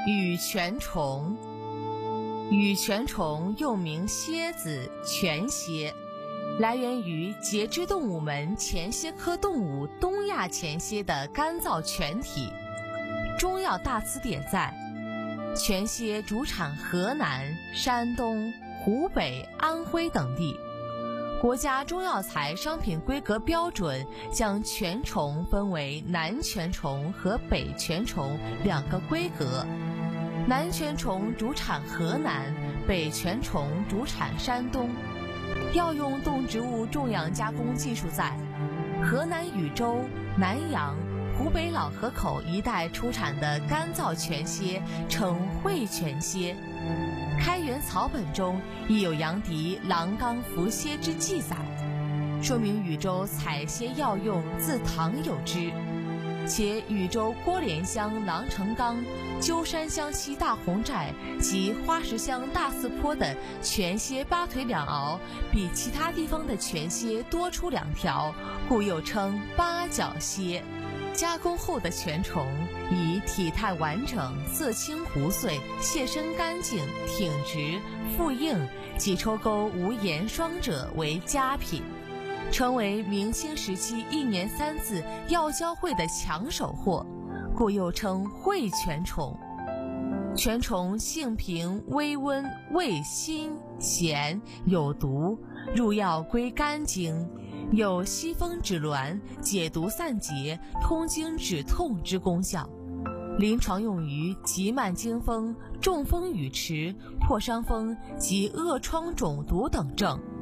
羽泉虫。羽泉虫又名蝎子、泉蝎，来源于节肢动物门前蝎科动物东亚前蝎的干燥泉体。中药大辞典载，泉蝎主产河南、山东、湖北、安徽等地。国家中药材商品规格标准将泉虫分为南泉虫和北泉虫两个规格。南泉虫主产河南，北泉虫主产山东。药用动植物种养加工技术在河南禹州、南阳、湖北老河口一带出产的干燥泉蝎称会泉蝎。开元草本中亦有杨迪郎冈伏蝎之记载，说明禹州采蝎药用自唐有之。且禹州郭连乡郎城冈、鸠山乡西大红寨及花石乡大寺坡的泉蝎八腿两螯比其他地方的泉蝎多出2条，故又称八角蝎。加工后的泉虫以体态完整、色清糊碎、蟹身干净、挺直、腹硬及抽沟无盐霜者为佳品，成为明清时期1年3次药交会的抢手货，故又称会泉虫。泉虫性平微温，味辛咸，有毒，入药归肝经，有息风止挛、解毒散结、通经止痛之功效。临床用于急慢惊风、中风语迟、破伤风及恶疮肿毒等症。